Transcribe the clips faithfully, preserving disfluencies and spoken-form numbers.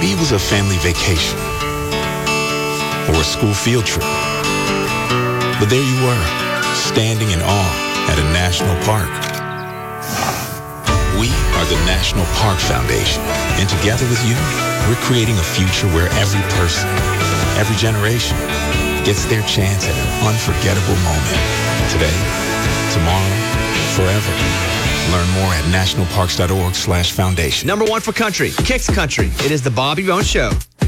Maybe it was a family vacation or a school field trip. But there you were, standing in awe at a national park. We are the National Park Foundation, and together with you, we're creating a future where every person, every generation, gets their chance at an unforgettable moment. Today, tomorrow, forever. Learn more at nationalparks.org slash foundation. Number one for country, Kicks Country. It is the Bobby Bones Show.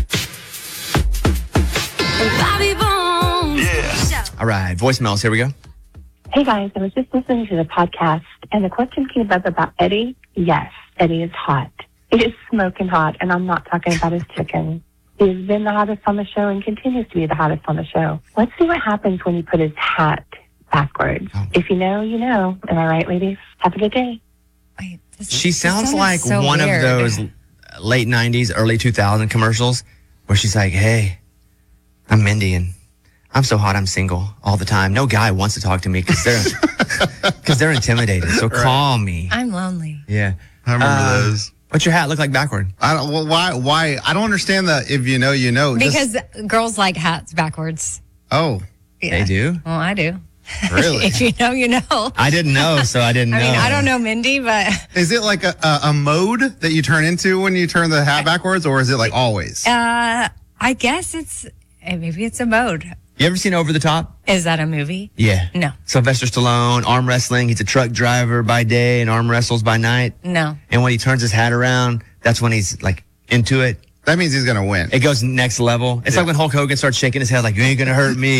Bobby Bones. Yeah. All right, voicemails. Here we go. Hey guys, I was just listening to the podcast and the question came up about Eddie. Yes, Eddie is hot. He is smoking hot, and I'm not talking about his chicken. He has been the hottest on the show and continues to be the hottest on the show. Let's see what happens when you put his hat backwards. Oh. If you know, you know. Am I right, ladies? Have a good day. Wait, this, She this sounds sounded like so one weird. of those late nineties, early two thousand commercials where she's like, hey, I'm Mindy and I'm so hot I'm single all the time. No guy wants to talk to me because they're, cause they're intimidated. So Right. call me. I'm lonely. Yeah. I remember Uh, those. What's your hat look like backward? I don't. Well, why? Why? I don't understand that. If you know, you know. Just- Because girls like hats backwards. oh, Yeah. They do? Well, I do. really? If you know, you know. I didn't know, so I didn't I know. mean, I don't know Mindy, but Is it like a, a, a mode that you turn into when you turn the hat backwards, or is it like always? uh, I guess it's, eh, maybe it's a mode. You ever seen Over the Top? Is that a movie? Yeah. No. Sylvester Stallone, arm wrestling. He's a truck driver by day and arm wrestles by night. No. And when he turns his hat around, that's when he's like into it. That means he's gonna win. It goes next level. It's Yeah. like when Hulk Hogan starts shaking his head like, you ain't going to hurt me.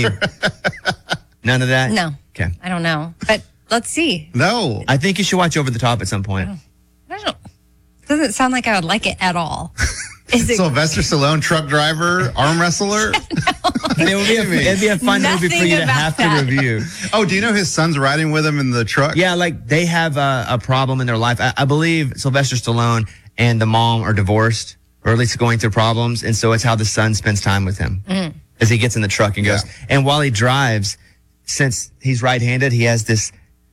None of that? No. Okay. I don't know. But let's see. No. I think you should watch Over the Top at some point. I don't, doesn't sound like I would like it at all. Is it Sylvester Stallone, truck driver, arm wrestler. It would be a, it'd be a fun movie for Nothing you to about have that. to review. Oh, do you know his son's riding with him in the truck? Yeah, like they have a, a problem in their life. I, I believe Sylvester Stallone and the mom are divorced, or at least going through problems. And so it's how the son spends time with him as he gets in the truck and goes. Yeah. And while he drives, since he's right-handed, he has this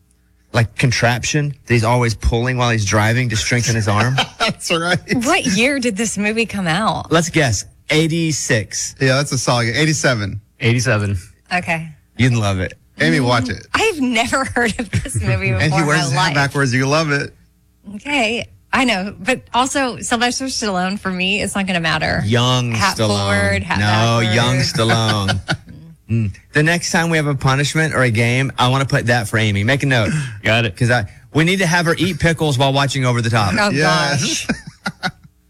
like contraption that he's always pulling while he's driving to strengthen his arm. That's right. what year did this movie come out? Let's guess. eighty-six. Yeah, that's a solid. eighty-seven. eighty-seven. Okay. You'd love it. Amy, watch it. I've never heard of this movie before And he in wears my his hat life. backwards. You love it. Okay. I know, but also Sylvester Stallone for me, it's not going to matter. Young Hat Stallone. forward, hat no, backward. young Stallone. Mm. The next time we have a punishment or a game, I want to put that for Amy. Make a note. Got it. Because I we need to have her eat pickles while watching Over the Top. Oh Yes. gosh.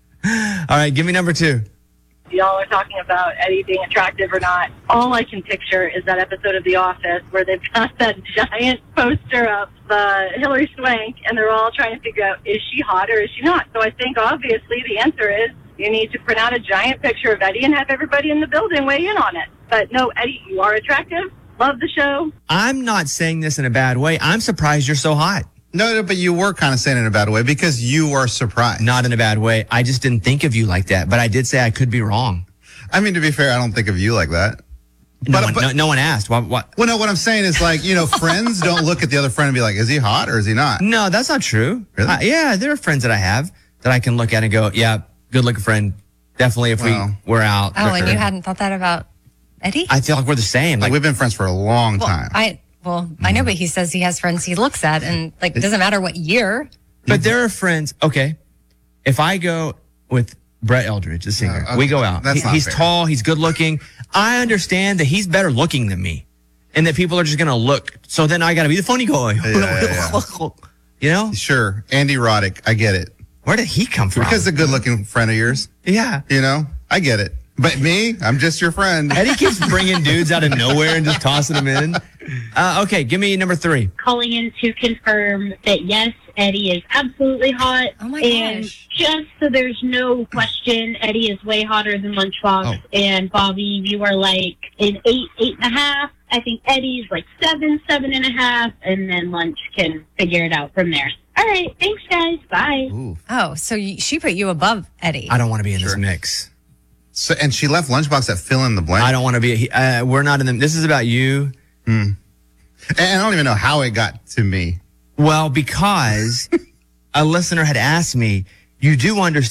All right, give me number two. Y'all are talking about Eddie being attractive or not. All I can picture is that episode of The Office where they've got that giant poster of uh, Hillary Swank, and they're all trying to figure out, is she hot or is she not? So I think obviously the answer is you need to print out a giant picture of Eddie and have everybody in the building weigh in on it. But no, Eddie, you are attractive. Love the show. I'm not saying this in a bad way. I'm surprised you're so hot. No, no, but you were kind of saying it in a bad way because you were surprised. Not in a bad way. I just didn't think of you like that. But I did say I could be wrong. I mean, to be fair, I don't think of you like that. No, But- one, but- no, no one asked. What, what? Well, no, what I'm saying is like, you know, friends don't look at the other friend and be like, is he hot or is he not? No, that's not true. Really? Uh, yeah, there are friends that I have that I can look at and go, yeah, good looking friend. Definitely if Wow. we were out. Oh, and you hadn't thought that about Eddie? I feel like we're the same. Like, Like, we've been friends for a long well, time. I well, I know, but he says he has friends he looks at, and like, it doesn't matter what year. but there are friends. Okay, if I go with Brett Eldridge, the singer, No, okay. we go out. That's He- not he's fair. tall. He's good looking. I understand that he's better looking than me, and that people are just gonna look. So then I got to be the funny guy. yeah, You know, Sure. Andy Roddick, I get it. where did he come from? Because a good looking friend of yours, yeah. you know, I get it. But me, I'm just your friend. Eddie keeps bringing dudes out of nowhere and just tossing them in. Uh, okay, give me number three. Calling in to confirm that yes, Eddie is absolutely hot. Oh my and gosh. just so there's no question, Eddie is way hotter than Lunchbox. Oh. And Bobby, you are like an eight, eight and a half. I think Eddie's like seven, seven and a half, and then Lunch can figure it out from there. All right, thanks guys. Bye. Ooh. Oh, so you, she put you above Eddie. I don't want to be in this Sure. mix. So, and she left Lunchbox at fill in the blank. I don't want to be. Uh, we're not in the. This is about you. And I don't even know how it got to me. Well, because a listener had asked me, you do understand.